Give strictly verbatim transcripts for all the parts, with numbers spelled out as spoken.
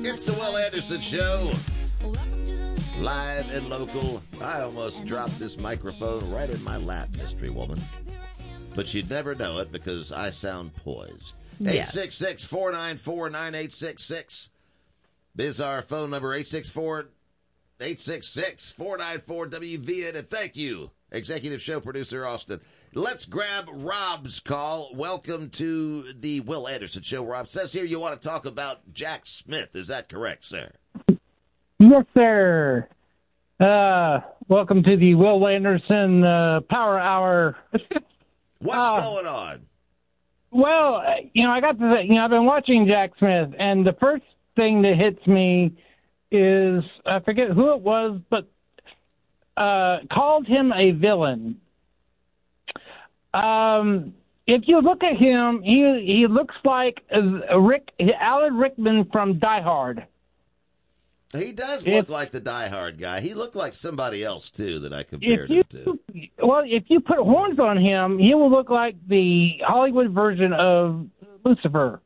It's the Will Anderson Show. Live and local. I almost dropped this microphone right in my lap, mystery woman. But you'd never know it because I sound poised. Yes. eight six six, four nine four, nine eight six six. This is our phone number, eight six four, eight six six, four nine four, W V N. And thank you, Executive Show Producer Austin. Let's grab Rob's call. Welcome to the Will Anderson Show, Rob. Says here you want to talk about Jack Smith. Is that correct, sir? Yes, sir. Uh, welcome to the Will Anderson uh, Power Hour. What's uh, going on? Well, you know, I got to, you know, I've been watching Jack Smith, and the first thing that hits me is, I forget who it was, but uh, called him a villain. Um, if you look at him, he he looks like a Rick Alan Rickman from Die Hard. He does look if, like the Die Hard guy. He looked like somebody else, too, that I compared you, him to. Well, if you put horns on him, he will look like the Hollywood version of Lucifer.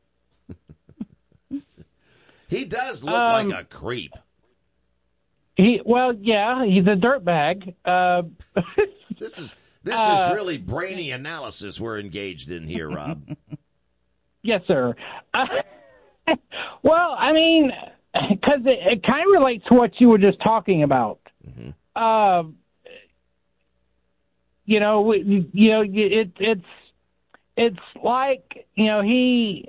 He does look um, like a creep. He Well, yeah, he's a dirtbag. Uh, this is this uh, is really brainy analysis we're engaged in here, Rob. Yes, sir. Uh, well, I mean... Because it, it kind of relates to what you were just talking about. Mm-hmm. Uh, you know, you, you know, it, it's it's like you know he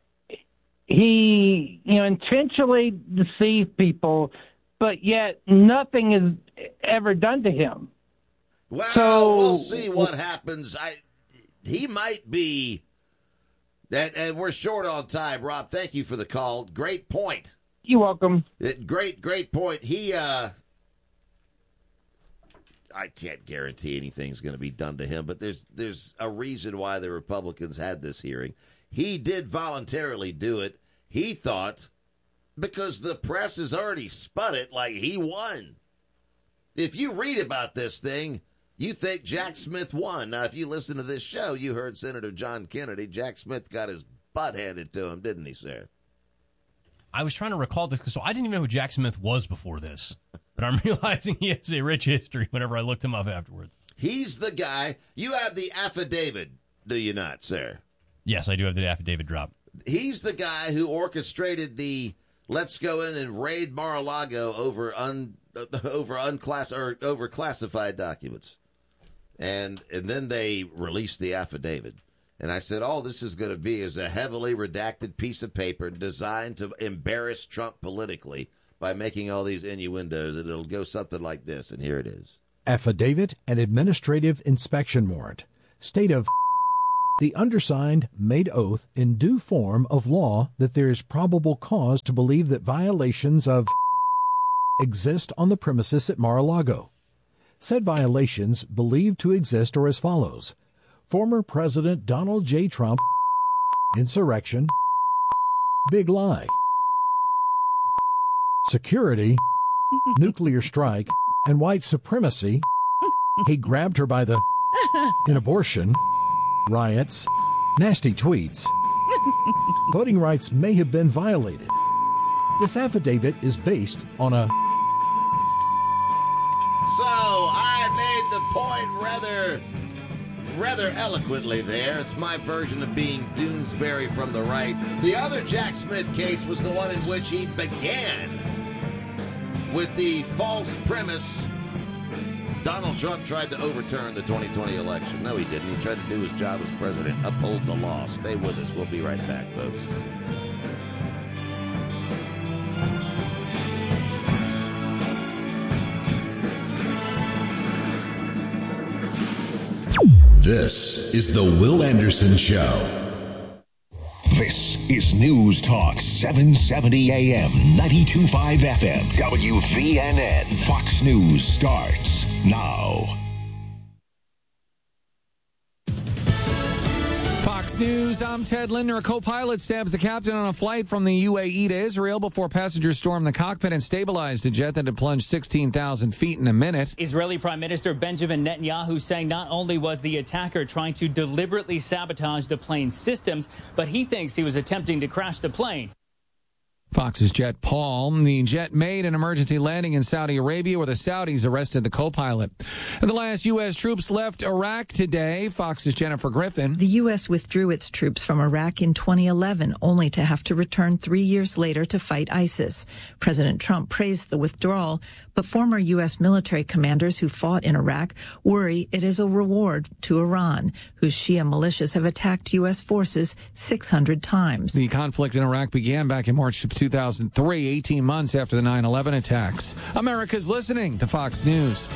he you know intentionally deceived people, but yet nothing is ever done to him. Well, so, we'll see what happens. I he might be that, and we're short on time. Rob, thank you for the call. Great point. You're welcome. It, great, great point. He, uh, I can't guarantee anything's going to be done to him, but there's there's a reason why the Republicans had this hearing. He did voluntarily do it. He thought, because the press has already spun it like he won. If you read about this thing, you think Jack Smith won. Now, if you listen to this show, you heard Senator John Kennedy. Jack Smith got his butt handed to him, didn't he, sir? I was trying to recall this, because so I didn't even know who Jack Smith was before this. But I'm realizing he has a rich history whenever I looked him up afterwards. He's the guy. You have the affidavit, do you not, sir? Yes, I do have the affidavit drop. He's the guy who orchestrated the let's go in and raid Mar-a-Lago over un over unclass or over classified documents. And and then they released the affidavit. And I said, all this is going to be is a heavily redacted piece of paper designed to embarrass Trump politically by making all these innuendos, and it'll go something like this, and here it is. Affidavit and administrative inspection warrant. State of the undersigned made oath in due form of law that there is probable cause to believe that violations of exist on the premises at Mar-a-Lago. Said violations believed to exist are as follows. Former President Donald J. Trump, insurrection, big lie, security, nuclear strike, and white supremacy. He grabbed her by the in abortion, riots, nasty tweets. Voting rights may have been violated. This affidavit is based on a... So I made the point rather... rather eloquently there. It's my version of being Doonesbury from the right. The other Jack Smith case was the one in which he began with the false premise Donald Trump tried to overturn the twenty twenty election. No, he didn't. He tried to do his job as president, uphold the law. Stay with us. We'll be right back, folks. This is the Will Anderson Show. This is News Talk seven seventy A M, ninety-two point five F M, W V N N. Fox News starts now. Fox News, I'm Ted Linder. A co-pilot stabs the captain on a flight from the U A E to Israel before passengers stormed the cockpit and stabilized a jet that had plunged sixteen thousand feet in a minute. Israeli Prime Minister Benjamin Netanyahu saying not only was the attacker trying to deliberately sabotage the plane's systems, but he thinks he was attempting to crash the plane. Fox's Jet Paul. The jet made an emergency landing in Saudi Arabia where the Saudis arrested the co-pilot. And the last U S troops left Iraq today. Fox's Jennifer Griffin. The U S withdrew its troops from Iraq in twenty eleven, only to have to return three years later to fight ISIS. President Trump praised the withdrawal, but former U S military commanders who fought in Iraq worry it is a reward to Iran, whose Shia militias have attacked U S forces six hundred times. The conflict in Iraq began back in March of two thousand three, eighteen months after the nine eleven attacks. America's listening to Fox News.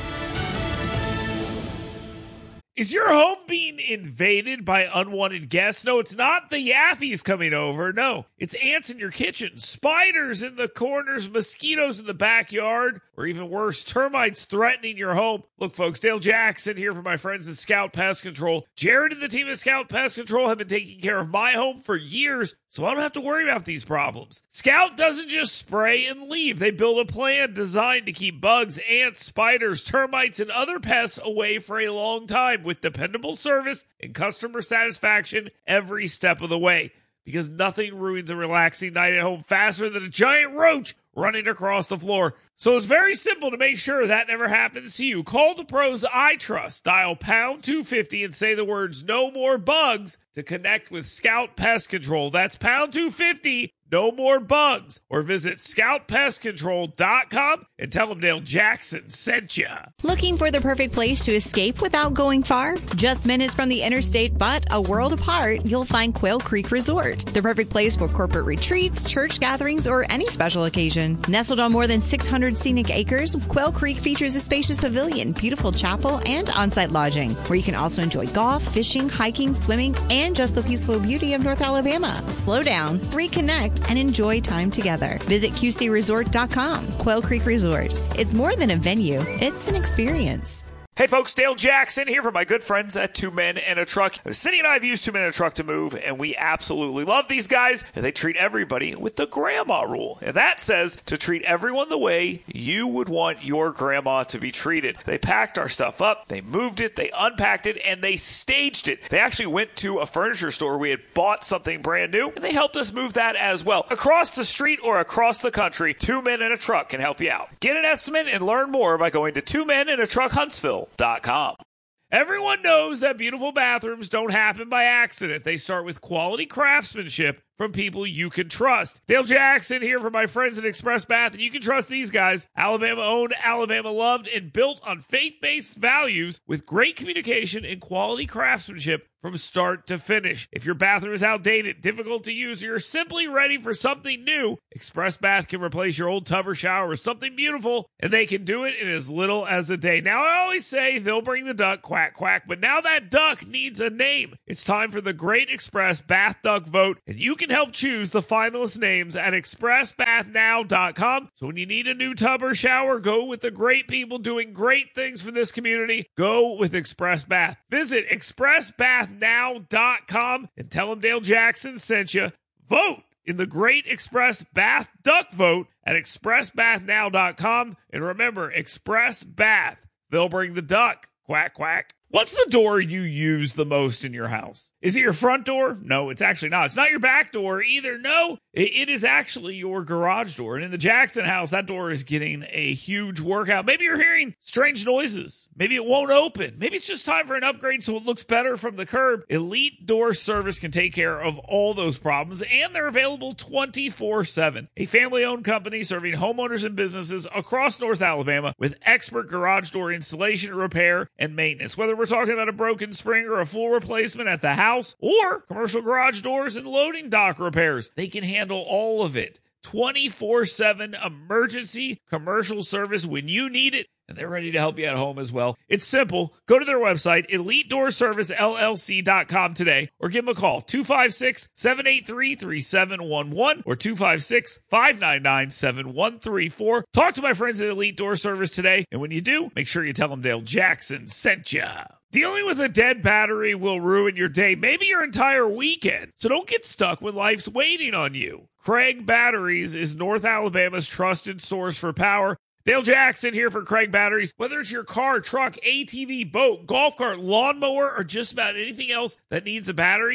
Is your home being invaded by unwanted guests? No, it's not the Yaffies coming over. No, it's ants in your kitchen, spiders in the corners, mosquitoes in the backyard, or even worse, termites threatening your home. Look, folks, Dale Jackson here for my friends at Scout Pest Control. Jared and the team at Scout Pest Control have been taking care of my home for years, so I don't have to worry about these problems. Scout doesn't just spray and leave. They build a plan designed to keep bugs, ants, spiders, termites, and other pests away for a long time with dependable service and customer satisfaction every step of the way. Because nothing ruins a relaxing night at home faster than a giant roach running across the floor. So it's very simple to make sure that never happens to you. Call the pros I trust. Dial pound two fifty and say the words "no more bugs" to connect with Scout Pest Control. That's pound two fifty, no more bugs. Or visit scout pest control dot com and tell them Dale Jackson sent you. Looking for the perfect place to escape without going far? Just minutes from the interstate, but a world apart, you'll find Quail Creek Resort. The perfect place for corporate retreats, church gatherings, or any special occasion. Nestled on more than six hundred scenic acres, Quail Creek features a spacious pavilion, beautiful chapel, and on-site lodging, where you can also enjoy golf, fishing, hiking, swimming, and just the peaceful beauty of North Alabama. Slow down, reconnect, and enjoy time together. Visit q c resort dot com. Quail Creek Resort. It's more than a venue, it's an experience. Hey folks, Dale Jackson here for my good friends at Two Men and a Truck. Cindy and I have used Two Men and a Truck to move, and we absolutely love these guys. And they treat everybody with the grandma rule. And that says to treat everyone the way you would want your grandma to be treated. They packed our stuff up, they moved it, they unpacked it, and they staged it. They actually went to a furniture store. We had bought something brand new, and they helped us move that as well. Across the street or across the country, Two Men and a Truck can help you out. Get an estimate and learn more by going to Two Men and a Truck Huntsville dot com. Everyone knows that beautiful bathrooms don't happen by accident. They start with quality craftsmanship from people you can trust. Dale Jackson here for my friends at Express Bath, and you can trust these guys. Alabama owned, Alabama loved, and built on faith-based values with great communication and quality craftsmanship from start to finish. If your bathroom is outdated, difficult to use, or you're simply ready for something new, Express Bath can replace your old tub or shower with something beautiful, and they can do it in as little as a day. Now, I always say they'll bring the duck, quack, quack, but now that duck needs a name. It's time for the Great Express Bath Duck Vote, and you can help choose the finalist names at express bath now dot com. So when you need a new tub or shower, go with the great people doing great things for this community. Go with Express Bath. Visit express bath now dot com and tell them Dale Jackson sent you. Vote in the Great Express Bath Duck Vote at express bath now dot com. And remember, Express Bath, they'll bring the duck. Quack, quack. What's the door you use the most in your house? Is it your front door? No, it's actually not. It's not your back door either. No, it is actually your garage door. And in the Jackson house, that door is getting a huge workout. Maybe you're hearing strange noises. Maybe it won't open. Maybe it's just time for an upgrade so it looks better from the curb. Elite Door Service can take care of all those problems, and they're available twenty-four seven. A family-owned company serving homeowners and businesses across North Alabama with expert garage door installation, repair, and maintenance. Whether we're talking about a broken spring or a full replacement at the house, or commercial garage doors and loading dock repairs, they can handle all of it. twenty-four seven emergency commercial service when you need it, and they're ready to help you at home as well. It's simple. Go to their website, elite door service l l c dot com today, or give them a call, two five six, seven eight three, three seven one one or two five six, five nine nine, seven one three four. Talk to my friends at Elite Door Service today, and when you do, make sure you tell them Dale Jackson sent ya. Dealing with a dead battery will ruin your day, maybe your entire weekend. So don't get stuck when life's waiting on you. Craig Batteries is North Alabama's trusted source for power. Dale Jackson here for Craig Batteries. Whether it's your car, truck, A T V, boat, golf cart, lawnmower, or just about anything else that needs a battery,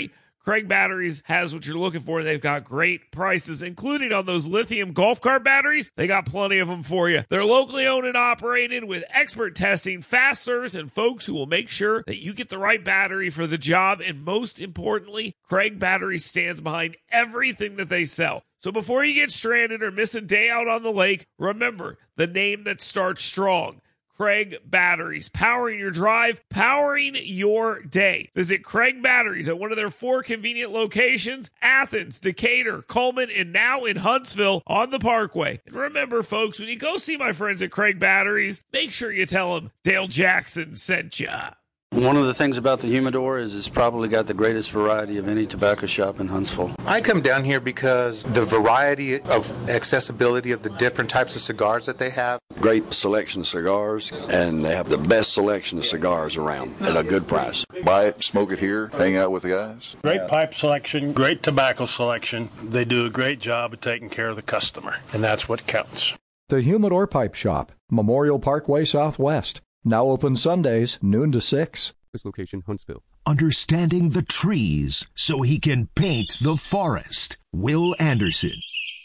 Craig Batteries has what you're looking for. They've got great prices, including on those lithium golf cart batteries. They got plenty of them for you. They're locally owned and operated with expert testing, fast service, and folks who will make sure that you get the right battery for the job. And most importantly, Craig Batteries stands behind everything that they sell. So before you get stranded or miss a day out on the lake, remember the name that starts strong. Craig Batteries, powering your drive, powering your day. Visit Craig Batteries at one of their four convenient locations, Athens, Decatur, Coleman, and now in Huntsville on the Parkway. And remember, folks, when you go see my friends at Craig Batteries, make sure you tell them Dale Jackson sent ya. One of the things about the Humidor is it's probably got the greatest variety of any tobacco shop in Huntsville. I come down here because the variety of accessibility of the different types of cigars that they have. Great selection of cigars, and they have the best selection of cigars around at a good price. Buy it, smoke it here, hang out with the guys. Great pipe selection, great tobacco selection. They do a great job of taking care of the customer, and that's what counts. The Humidor Pipe Shop, Memorial Parkway Southwest. Now open Sundays, noon to six. This location, Huntsville. Understanding the trees so he can paint the forest. Will Anderson.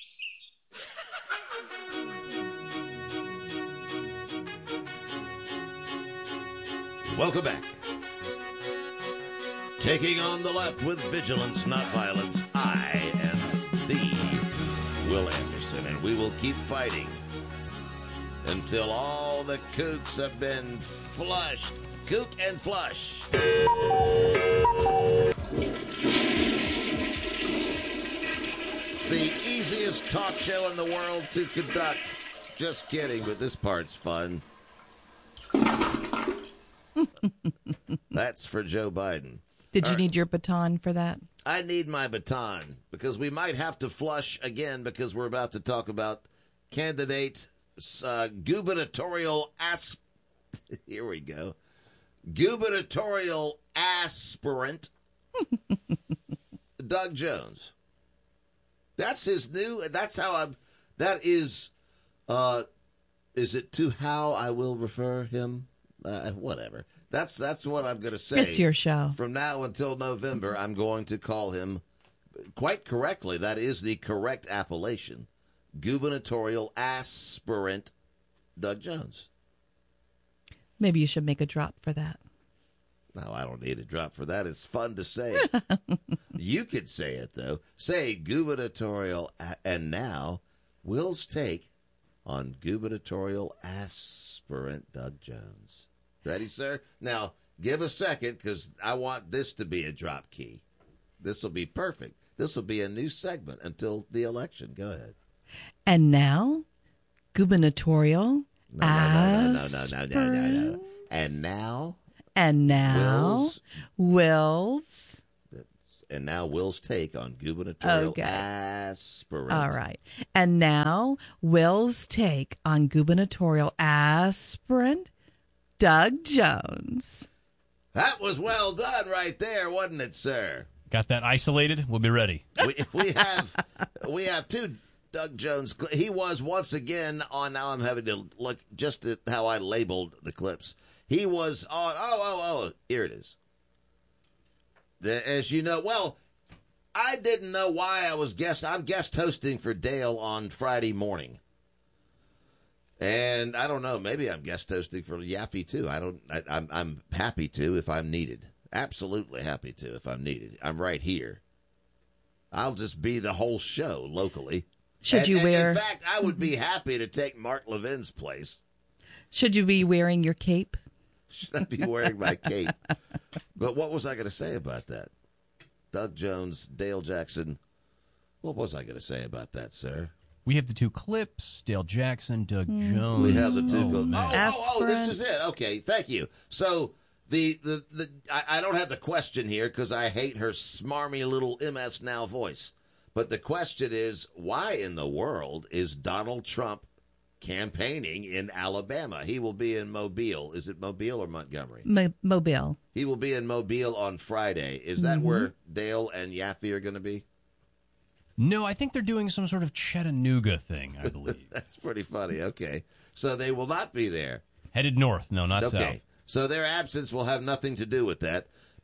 Welcome back. Taking on the left with vigilance, not violence, I am the Will Anderson, and we will keep fighting until all the kooks have been flushed. Kook and flush. It's the easiest talk show in the world to conduct. Just kidding, but this part's fun. That's for Joe Biden. Did you All need right. your baton for that? I need my baton because we might have to flush again because we're about to talk about candidate uh, gubernatorial asp. Here we go. Gubernatorial aspirant Doug Jones. That's his new. That's how I'm. That is. Uh, is it to how I will refer him? Uh, whatever. That's that's what I'm going to say. It's your show. From now until November, I'm going to call him quite correctly. That is the correct appellation. Gubernatorial aspirant Doug Jones. Maybe you should make a drop for that. No, I don't need a drop for that. It's fun to say. You could say it, though. Say gubernatorial, a- and now Will's take on gubernatorial aspirant Doug Jones. Ready, sir? Now, give a second, because I want this to be a drop key. This will be perfect. This will be a new segment until the election. Go ahead. And now, gubernatorial No, no, no, no, no, no, no, no, no, no. And now, And now, Will's, Will's. and now Will's take on gubernatorial Okay. aspirant. All right. And now, Will's take on gubernatorial aspirant Doug Jones. That was well done right there, wasn't it, sir? Got that isolated? We'll be ready. We, we have we have two Doug Jones. cl- He was once again on. Now I'm having to look just at how I labeled the clips. He was on. Oh, oh, oh. Here it is. The, as you know, well, I didn't know why I was guest. I'm guest hosting for Dale on Friday morning. And I don't know, maybe I'm guest hosting for Yaffe too. I don't. I, I'm I'm happy to if I'm needed. Absolutely happy to if I'm needed. I'm right here. I'll just be the whole show locally. Should And- you and wear? In fact, I would be happy to take Mark Levin's place. Should you be wearing your cape? Should I be wearing my cape? But what was I going to say about that? Doug Jones, Dale Jackson. What was I going to say about that, sir? We have the two clips, Dale Jackson, Doug Jones. We have the two. Oh, Oh, man. oh, oh, this is it. Okay, thank you. So the the, the I, I don't have the question here because I hate her smarmy little M S Now voice. But the question is, why in the world is Donald Trump campaigning in Alabama? He will be in Mobile. Is it Mobile or Montgomery? Mo- Mobile. He will be in Mobile on Friday. Is that Mhm. where Dale and Yaffe are going to be? No, I think they're doing some sort of Chattanooga thing, I believe. That's pretty funny. Okay. So they will not be there. Headed north. No, not Okay. south. So their absence will have nothing to do with that.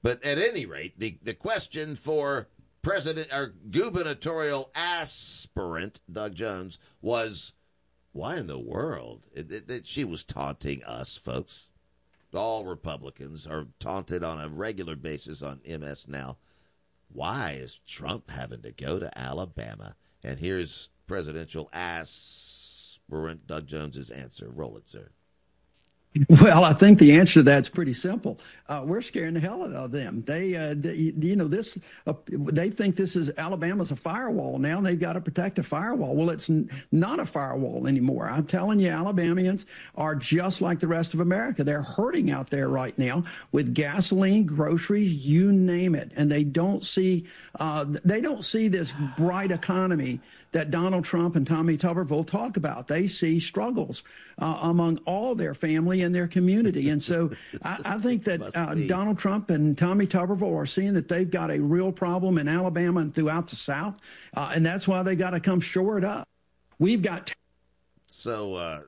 But at any rate, the, the question for President or gubernatorial aspirant Doug Jones was, why in the world? It, it, it, she was taunting us, folks. All Republicans are taunted on a regular basis on M S Now. Why is Trump having to go to Alabama? And here's presidential aspirant Doug Jones's answer. Roll it, sir. Well, I think the answer to that's pretty simple. Uh, we're scaring the hell out of them. They, uh, they you know, this. Uh, they think this is Alabama's a firewall now, and they've got to protect a firewall. Well, it's n- not a firewall anymore. I'm telling you, Alabamians are just like the rest of America. They're hurting out there right now with gasoline, groceries, you name it, and they don't see. Uh, they don't see this bright economy that Donald Trump and Tommy Tuberville talk about. They see struggles uh, among all their family and their community. And so I, I think that uh, Donald Trump and Tommy Tuberville are seeing that they've got a real problem in Alabama and throughout the South. Uh, and that's why they got to come shore it up. We've got. T- so uh,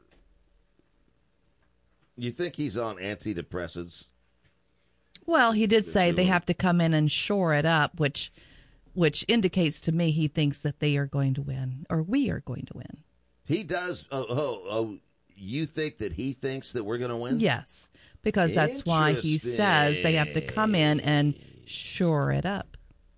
you think he's on antidepressants? Well, he did say they have to come in and shore it up, which which indicates to me he thinks that they are going to win, or we are going to win. He does. Oh, oh, oh you think that he thinks that we're going to win? Yes, because that's why he says they have to come in and shore it up.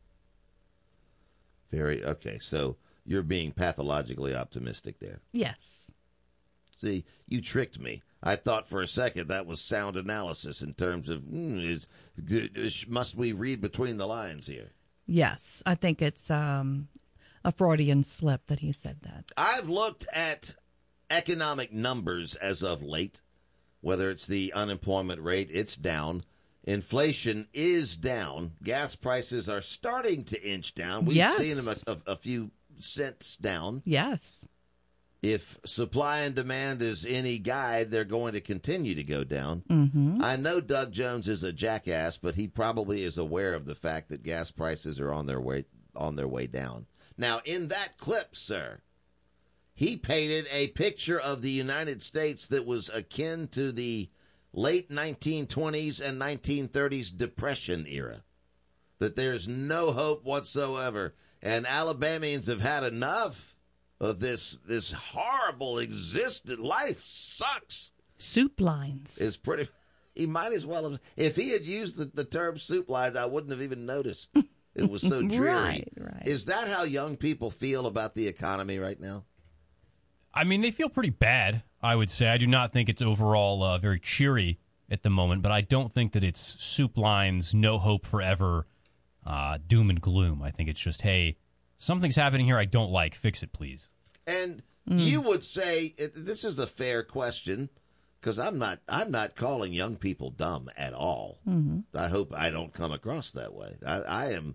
Very, okay, so you're being pathologically optimistic there. Yes. See, you tricked me. I thought for a second that was sound analysis in terms of, mm, is, is, must we read between the lines here? Yes, I think it's um, a Freudian slip that he said that. I've looked at economic numbers as of late, whether it's the unemployment rate, it's down. Inflation is down. Gas prices are starting to inch down. We've yes. seen them a, a, a few cents down. Yes. If supply and demand is any guide, they're going to continue to go down. Mm-hmm. I know Doug Jones is a jackass, but he probably is aware of the fact that gas prices are on their way on their way down. Now, in that clip, sir, he painted a picture of the United States that was akin to the late nineteen twenties and nineteen thirties Depression era, that there's no hope whatsoever, and Alabamians have had enough. Of this this horrible existence. Life sucks. Soup lines. Is pretty. He might as well have. If he had used the, the term soup lines, I wouldn't have even noticed. It was so dreary. Right, right. Is that how young people feel about the economy right now? I mean, they feel pretty bad, I would say. I do not think it's overall uh, very cheery at the moment, but I don't think that it's soup lines, no hope forever, uh, doom and gloom. I think it's just, hey, something's happening here I don't like. Fix it, please. And Mm. you would say this is a fair question, because I'm not I'm not calling young people dumb at all. Mm-hmm. I hope I don't come across that way. I, I am.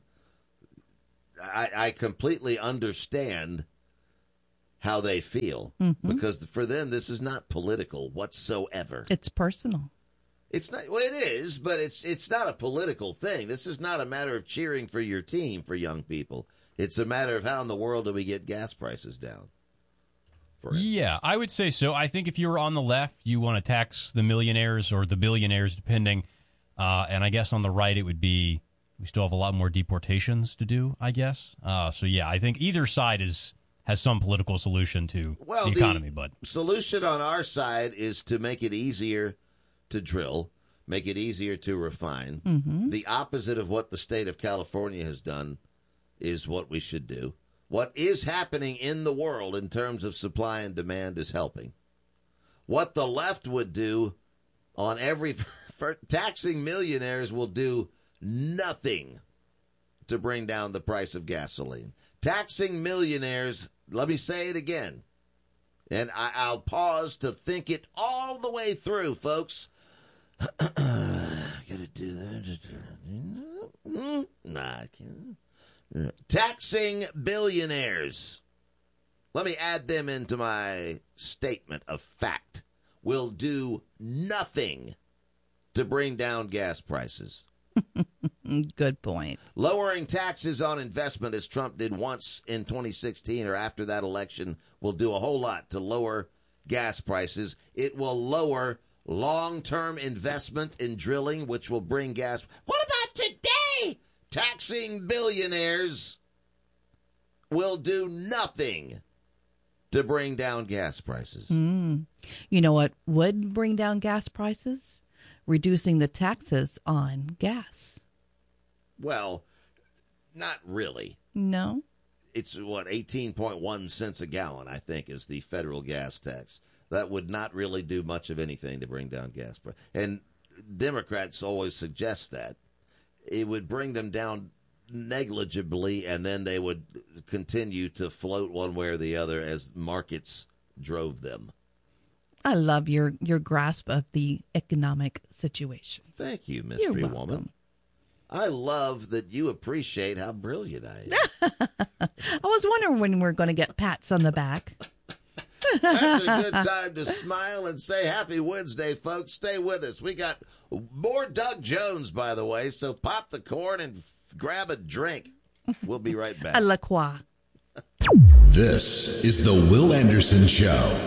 I, I completely understand how they feel, mm-hmm. because for them this is not political whatsoever. It's personal. It's not. Well, it is, but it's it's not a political thing. This is not a matter of cheering for your team for young people. It's a matter of how in the world do we get gas prices down. Yeah, I would say so. I think if you're on the left, you want to tax the millionaires or the billionaires, depending. Uh, and I guess on the right, it would be we still have a lot more deportations to do, I guess. Uh, so, yeah, I think either side is has some political solution to well, the economy. But the solution on our side is to make it easier to drill, make it easier to refine. Mm-hmm. The opposite of what the state of California has done is what we should do. What is happening in the world in terms of supply and demand is helping. What the left would do on every for taxing millionaires will do nothing to bring down the price of gasoline. Taxing millionaires, let me say it again, and I, I'll pause to think it all the way through, folks. Gotta do that. Nah, I can't. Taxing billionaires, let me add them into my statement of fact, will do nothing to bring down gas prices. Good point. Lowering taxes on investment, as Trump did once in twenty sixteen or after that election, will do a whole lot to lower gas prices. It will lower long-term investment in drilling, which will bring gas. What about today? taxing billionaires will do nothing to bring down gas prices. Mm. You know what would bring down gas prices? Reducing the taxes on gas. Well, not really. No. It's, what, eighteen point one cents a gallon, I think, is the federal gas tax. That would not really do much of anything to bring down gas prices. And Democrats always suggest that. It would bring them down negligibly, and then they would continue to float one way or the other as markets drove them. I love your, your grasp of the economic situation. Thank you, mystery You're woman. welcome. I love that you appreciate how brilliant I am. I was wondering when we're going to get pats on the back. That's a good time to smile and say happy Wednesday, folks. Stay with us. We got more Doug Jones, by the way, so pop the corn and f- grab a drink. We'll be right back. A La Croix. This is the Will Anderson Show.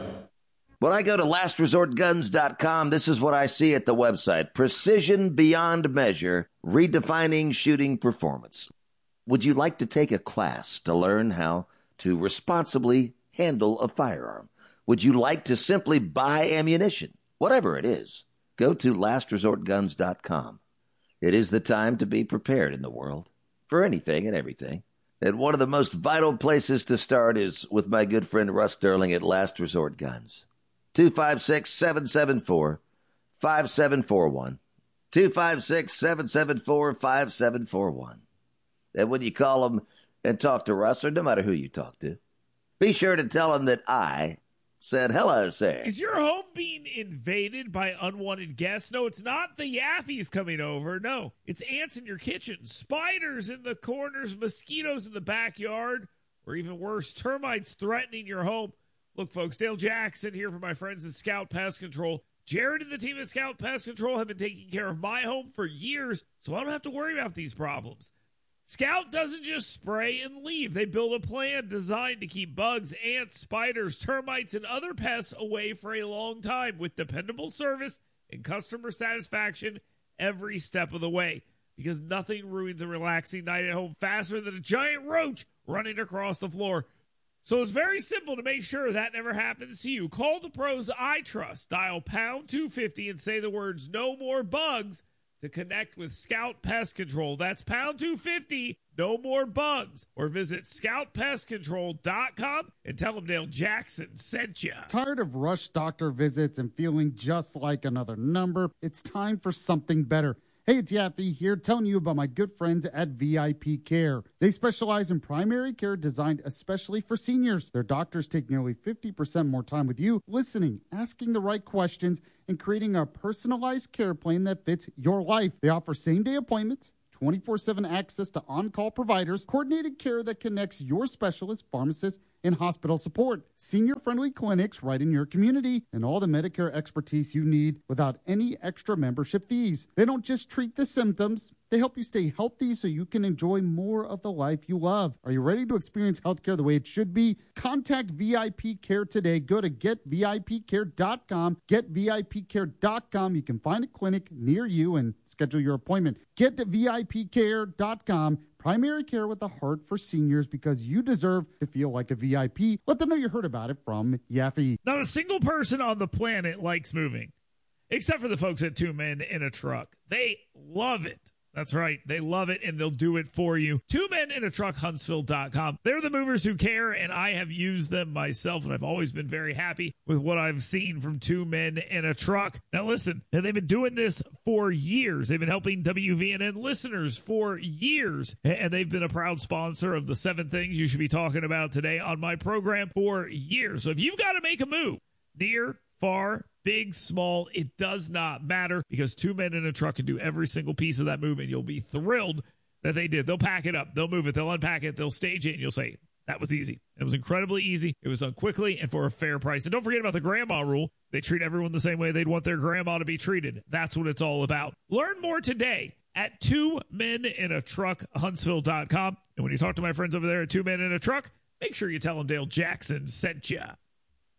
When I go to last resort guns dot com, this is what I see at the website. Precision beyond measure, redefining shooting performance. Would you like to take a class to learn how to responsibly handle a firearm? Would you like to simply buy ammunition? Whatever it is, go to last resort guns dot com. It is the time to be prepared in the world for anything and everything. And one of the most vital places to start is with my good friend Russ Sterling at Last Resort Guns. two five six, seven seven four, five seven four one. two five six, seven seven four, five seven four one. And when you call them and talk to Russ, or no matter who you talk to, be sure to tell him that I said hello, sir. Is your home being invaded by unwanted guests? No, it's not the Yaffies coming over. No, it's ants in your kitchen, spiders in the corners, mosquitoes in the backyard, or even worse, termites threatening your home. Look, folks, Dale Jackson here for my friends at Scout Pest Control. Jared and the team at Scout Pest Control have been taking care of my home for years, so I don't have to worry about these problems. Scout doesn't just spray and leave. They build a plan designed to keep bugs, ants, spiders, termites, and other pests away for a long time with dependable service and customer satisfaction every step of the way. Because nothing ruins a relaxing night at home faster than a giant roach running across the floor. So it's very simple to make sure that never happens to you. Call the pros I trust. Dial pound two fifty and say the words "no more bugs" to connect with Scout Pest Control. That's pound two fifty, no more bugs. Or visit scout pest control dot com and tell them Dale Jackson sent you. Tired of rush doctor visits and feeling just like another number? It's time for something better. Hey, it's Yaffe here telling you about my good friends at V I P Care. They specialize in primary care designed especially for seniors. Their doctors take nearly fifty percent more time with you, listening, asking the right questions, and creating a personalized care plan that fits your life. They offer same-day appointments, twenty-four seven access to on-call providers, coordinated care that connects your specialist, pharmacist, and hospital support, senior-friendly clinics right in your community, and all the Medicare expertise you need without any extra membership fees. They don't just treat the symptoms. They help you stay healthy so you can enjoy more of the life you love. Are you ready to experience healthcare the way it should be? Contact V I P Care today. Go to get V I P care dot com. get V I P care dot com. You can find a clinic near you and schedule your appointment. Get to V I P care dot com. Primary care with a heart for seniors, because you deserve to feel like a V I P. Let them know you heard about it from Yaffe. Not a single person on the planet likes moving, except for the folks at Two Men in a Truck. They love it. That's right. They love it, and they'll do it for you. Two Men in a Truck, Huntsville dot com. They're the movers who care, and I have used them myself, and I've always been very happy with what I've seen from Two Men in a Truck. Now, listen, they've been doing this for years. They've been helping W V N N listeners for years, and they've been a proud sponsor of the seven things you should be talking about today on my program for years. So if you've got to make a move, near, far, big, small, it does not matter, because Two Men in a Truck can do every single piece of that move, and you'll be thrilled that they did. They'll pack it up. They'll move it. They'll unpack it. They'll stage it, and you'll say, that was easy. It was incredibly easy. It was done quickly and for a fair price. And don't forget about the grandma rule. They treat everyone the same way they'd want their grandma to be treated. That's what it's all about. Learn more today at Two Men in a Truck, Huntsville dot com. And when you talk to my friends over there at Two Men in a Truck, make sure you tell them Dale Jackson sent you.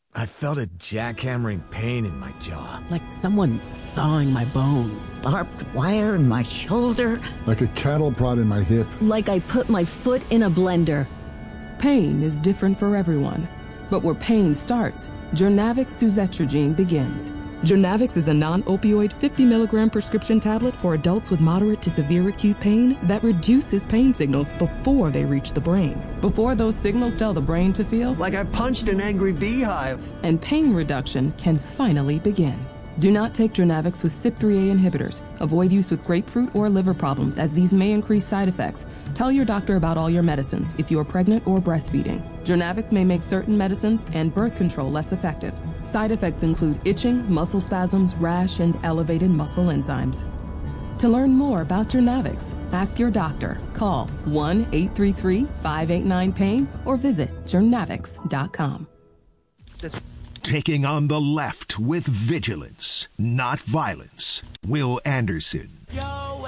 I felt a jackhammering pain in my jaw. Like someone sawing my bones. Barbed wire in my shoulder. Like a cattle prod in my hip. Like I put my foot in a blender. Pain is different for everyone. But where pain starts, Journavx suzetrigine begins. Journavx is a non-opioid fifty milligram prescription tablet for adults with moderate to severe acute pain that reduces pain signals before they reach the brain. Before those signals tell the brain to feel like I punched an angry beehive. And pain reduction can finally begin. Do not take Journavx with C Y P three A inhibitors. Avoid use with grapefruit or liver problems, as these may increase side effects. Tell your doctor about all your medicines if you are pregnant or breastfeeding. Journavx may make certain medicines and birth control less effective. Side effects include itching, muscle spasms, rash, and elevated muscle enzymes. To learn more about Journavx, ask your doctor. Call one eight three three, five eight nine, pain or visit journavx dot com. Taking on the left with vigilance, not violence. Will Anderson. Yo,